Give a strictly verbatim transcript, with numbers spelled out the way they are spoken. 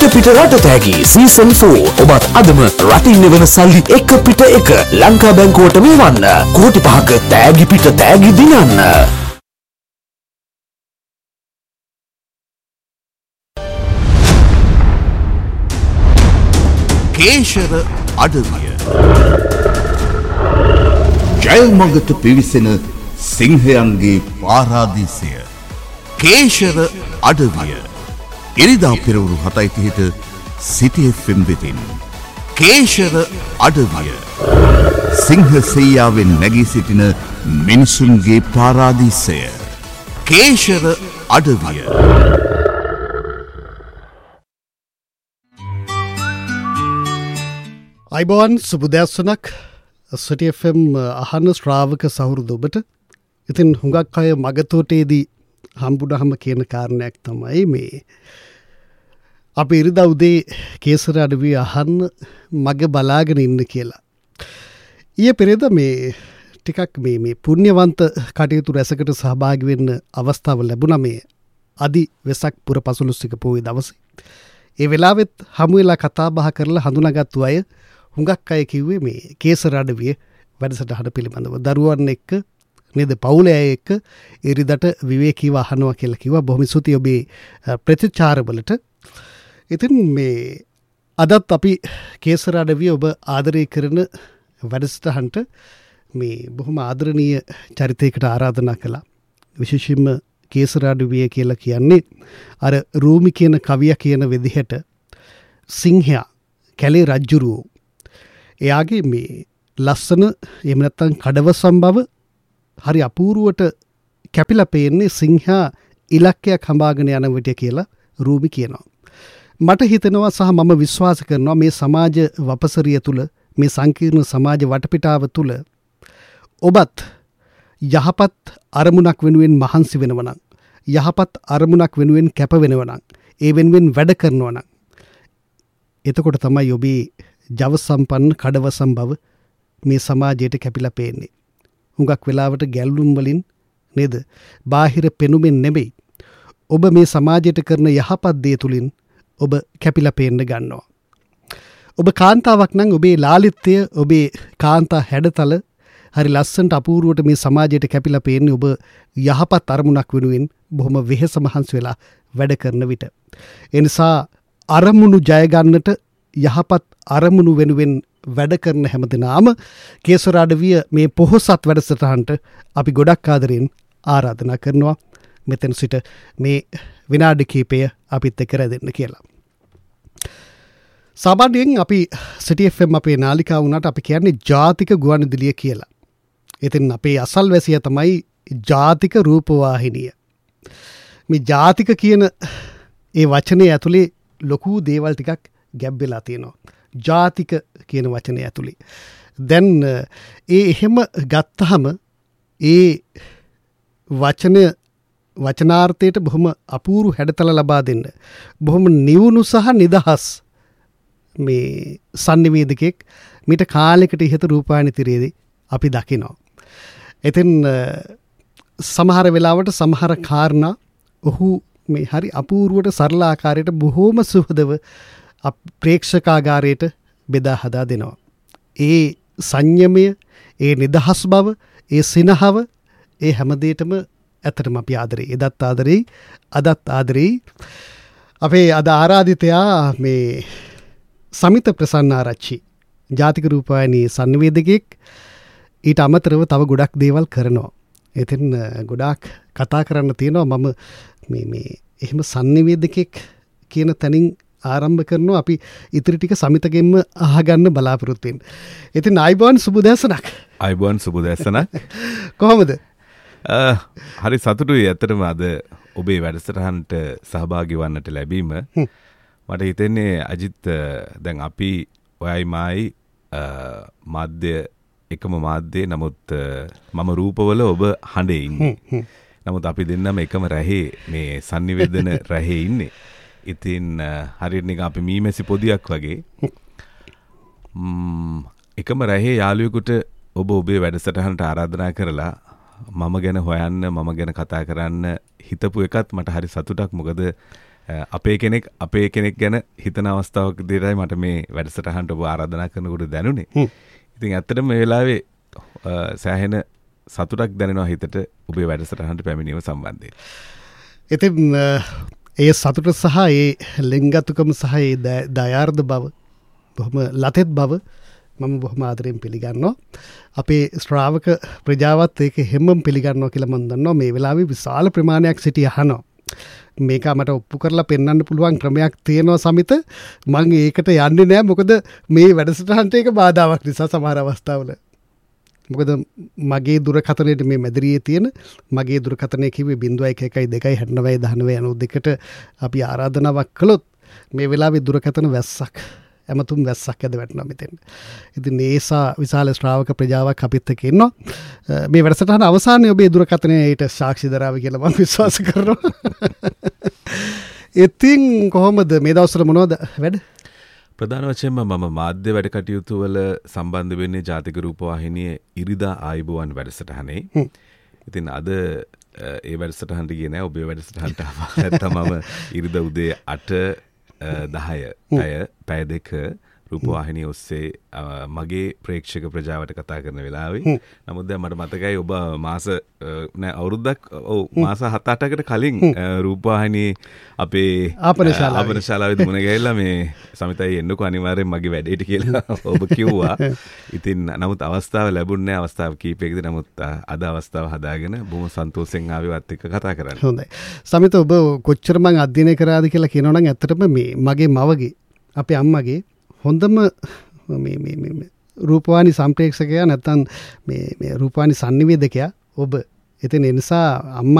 පිට පිට රට තෑගි සීසන් ෆෝර් ඔබත් අදම රටින් එවන සල්ලි එක පිට එක ලංකා බැංකුවට මෙවන්න කෝටි පහක තෑගි පිට තෑගි දිනන්න. කේශර අඩවිය ජයමගට පිවිසෙන සිංහයන්ගේ පාරාදීසය කේශර අඩවිය ඉරිදා පෙරවරු හතයි තිහට සිටි එෆ් එම් වෙතින් කේශර අඩවිය සිංහ සෙයියාවෙන් නැගී සිටින මිනිසුන්ගේ පාරාදීසය කේශර අඩවිය. අයිබෝන් සුබදැස්සනක් සිටි එෆ් එම් අහන ශ්‍රාවක සහෘද ඔබට. ඉතින් හුඟක් අය මගතෝටේදී හම්බුනහම කියන කාරණයක් තමයි මේ අපි ඉරිදා උදේ කේසර අඩවිය අහන්න මග බලාගෙන ඉන්න කියලා. ඊයේ පෙරේද මේ ටිකක් මේ මේ පුණ්‍යවන්ත කටයුතු රැසකට සහභාගී වෙන්න අවස්ථාව ලැබුණා මේ අදි වෙසක් පුර පසළොස්වක පොහොය දවසේ. ඒ වෙලාවෙත් හමු වෙලා කතා බහ කරලා හඳුනාගත්තු අය හුඟක් අය කිව්වේ මේ කේසර අඩවිය වැඩසටහන පිළිබඳව දරුවන් එක්ක නේද පවුලේ අය එක්ක ඉරිදට විවේකීව අහනවා කියලා කිව්වා. බොහොම ස්තුතියි ඔබේ ප්‍රතිචාරවලට. ඉතින් මේ අදත් අපි කේසර අඩවිය ඔබ ආදරය කරන වැඩසටහනට මේ බොහොම ආදරණීය චරිතයකට ආරාධනා කළා. විශේෂයෙන්ම කේසර අඩවිය කියලා කියන්නේ අර රූමි කියන කවියා කියන විදිහට සිංහයා කැලේ රජ්ජුරුවෝ එයාගේ මේ ලස්සන එහෙම නැත්නම් කඩවසම් බව හරි අපූර්වට කැපිලා පේන්නේ සිංහා ඉලක්කයක් හඹාගෙන යන විට කියලා රූමි කියනවා. මට හිතෙනවා සහ මම විශ්වාස කරනවා මේ සමාජ වපසරිය තුල මේ සංකීර්ණ සමාජ වටපිටාව තුල ඔබත් යහපත් අරමුණක් වෙනුවෙන් මහන්සි වෙනවා නම් යහපත් අරමුණක් වෙනුවෙන් කැප වෙනවා නම් ඒ වෙනුවෙන් වැඩ කරනවා නම් එතකොට තමයි ඔබේ ජව සම්පන්න කඩවසම් බව මේ සමාජයට කැපිලා පේන්නේ. හුඟක් වෙලාවට ගැල්ලුම් වලින් නේද? බාහිර පෙනුමෙන් නෙමෙයි. ඔබ මේ සමාජයට කරන යහපත් දේ තුලින් ඔබ කැපිලා පේන්න ගන්නවා. ඔබ කාන්තාවක් නම් ඔබේ ලාලිත්‍ය ඔබේ කාන්තා හැඩතල හරි ලස්සනට අපූර්වට මේ සමාජයට කැපිලා පේන්නේ ඔබ යහපත් අරමුණක් වෙනුවෙන් බොහොම වෙහෙස මහන්සි වෙලා වැඩ කරන විට. ඒ නිසා අරමුණු ජය ගන්නට යහපත් අරමුණු වෙනුවෙන් වැඩ කරන හැමදෙනාම කේසර අඩවිය මේ පොහොසත් වැඩසටහනට අපි ගොඩක් ආදරෙන් ආරාධනා කරනවා මෙතන සිට මේ විනාඩි කිහිපය අපිත් එක්ක රැඳෙන්න කියලා. සාමාන්‍යයෙන් අපි සිටි එෆ් එම් අපේ නාලිකාව වුණාට අපි කියන්නේ ජාතික ගුවන්විදුලිය කියලා. ඉතින් අපේ අසල්වැසිය තමයි ජාතික රූපවාහිනිය. මේ ජාතික කියන ඒ වචනේ ඇතුලේ ලොකු දේවල් ටිකක් ගැබ් වෙලා තියෙනවා. ජාතික කියන වචනේ ඇතුලේ. දැන් ඒ එහෙම ගත්තහම ඒ වචන වචනාර්ථයට බොහොම අපූර්ව හැඩතල ලබා දෙන්න බොහොම නිවුණු සහ නිදහස් මේ සංනිවේදකෙක් මීට කාලයකට ඉහත රූපවාහිනී තිරයේදී අපි දකිනවා. ඉතින් සමහර වෙලාවට සමහර කාරණා ඔහු මේ හරි අපූර්වට සරල ආකාරයට බොහොම සුහදව ප්‍රේක්ෂකාගාරයට බෙදා හදා දෙනවා. ඒ සංයමය, ඒ නිදහස් බව, ඒ සිනහව, ඒ හැමදේටම ඇත්තටම අපි ආදරේ. එදත් ආදරේ, අදත් ආදරේ. අපේ අද ආරාධිතයා මේ සමිත ප්‍රසන්නාරච්චි ජාතික රූපවාහිනී සංනිවේදකෙක්. ඊට අමතරව තව ගොඩක් දේවල් කරනවා. ඉතින් ගොඩාක් කතා කරන්න තියෙනවා. මම මේ මේ එහෙම සංනිවේදකෙක් කියන තැනින් ආරම්භ කරනවා. අපි ඉතිරි ටික සමිතගෙන්ම අහගන්න බලාපොරොත්තු වෙන්න. ඉතින් ආයිබෝන් සුබදැසනක්. ආයිබෝන් සුබදැසනක්. කොහොමද? හරි සතුටුයි ඇත්තටම අද ඔබේ වැඩසටහනට සහභාගී වන්නට ලැබීම. මට හිතෙන්නේ අජිත් දැන් අපි ඔයයි මායි මාධ්‍ය එකම මාධ්‍යයේ නමුත් මම රූපවල ඔබ හඬේ ඉන්නේ. නමුත් අපි දෙන්නම එකම රැහේ මේ sannivedana රැහේ ඉන්නේ. ඉතින් හරියට නිකන් අපි මීමැසි පොදියක් වගේ එකම රැහේ යාළුවෙකුට ඔබ ඔබේ වැඩසටහනට ආරාධනා කරලා මම ගැන හොයන්න මම ගැන කතා කරන්න හිතපු එකත් මට හරි සතුටක්. මොකද අපේ කෙනෙක් අපේ කෙනෙක් ගැන හිතන අවස්ථාවක් දිරයි මට මේ වැඩසටහනට ඔබ ආරාධනා කරනකොට දැනුනේ. ඉතින් ඇත්තටම මේ වෙලාවේ සෑහෙන සතුටක් දැනෙනවා හිතට ඔබේ වැඩසටහනට පැමිණීම සම්බන්ධයෙන්. ඉතින් ඒ සතුට සහ ඒ ලෙන්ගතුකම සහ ඒ දයාර්ධ බව බොහොම ලතෙත් බව මම බොහොම ආදරයෙන් පිළිගන්නවා. අපේ ශ්‍රාවක ප්‍රජාවත් ඒක හැමම පිළිගන්නවා කියලා මම දන්නවා. මේ වෙලාවේ විශාල ප්‍රමාණයක් සිටි අහනවා. මේක මට ඔප්පු කරලා පෙන්වන්න පුළුවන් ක්‍රමයක් තියෙනවා සමිත. මම ඒකට යන්නේ නැහැ. මොකද මේ වැඩසටහනට ඒක බාධාවක් නිසා සමහර අවස්ථාවල. මොකද මගේ දුරකථනයේ මේ මැදිරියේ තියෙන මගේ දුරකථනය කිව්වේ zero one one one two seven nine one nine nine කට අපි ආරාධනාවක් කළොත් මේ වෙලාවේ දුරකථන වැස්සක් ඇමතුම් වැස්සක් ඇද වැටෙනවා මෙතෙන්. ඉතින් ඒසා විශාල ශ්‍රාවක ප්‍රජාවක් අපිත් එක්ක ඉන්නවා. මේ වැඩසටහන අවසානයේ ඔබේ දුරකථනයට සාක්ෂි දරාවි කියලා මම විශ්වාස කරනවා. ඉතින් කොහොමද මේ දවස්වල මොනවද වැඩ? ප්‍රධාන වශයෙන්ම මම මාධ්‍ය වැඩ කටයුතු වල සම්බන්ධ වෙන්නේ ජාතික රූපවාහිනියේ ඉරිදා ආයුබෝවන් වැඩසටහනේ. ඉතින් අද ඒ වැඩසටහනට ගියේ නෑ. ඔබේ වැඩසටහනට නැත්තම් මම ඉරිදා උදේ අට දහය පැය පැය දෙක රූපවාහිනිය ඔස්සේ මගේ ප්‍රේක්ෂක ප්‍රජාවට කතා කරන වෙලාවේ නමුත් දැන් මට මතකයි ඔබ මාස නෑ අවුරුද්දක් ඔව් මාස හත අටකට කලින් රූපවාහිනියේ අපේ ආපන ශාලාවේ දුමන ගෑල්ලා මේ සමිතයි එන්නකෝ අනිවාර්යෙන් මගේ වැඩේට කියලා ඔබ කිව්වා. ඉතින් නමුත් අවස්ථාව ලැබුණේ නැහැ. අවස්ථාව කීපයකදී නමුත් අද අවස්ථාව හදාගෙන බොහොම සන්තෝෂෙන් ආවෙවත් එක්ක කතා කරන්න. හොඳයි. සමිත ඔබ කොච්චර මං අධ්‍යයනය කරාද කියලා කියනවා නම් ඇත්තටම මේ මගේ මවගේ අපේ අම්මගේ හොඳම මේ මේ මේ රූපවාහිනී සම්ප්‍රේක්ෂකයා නැත්නම් මේ මේ රූපවාහිනී sannivedakaya ඔබ. ඉතින් ඒ නිසා අම්මා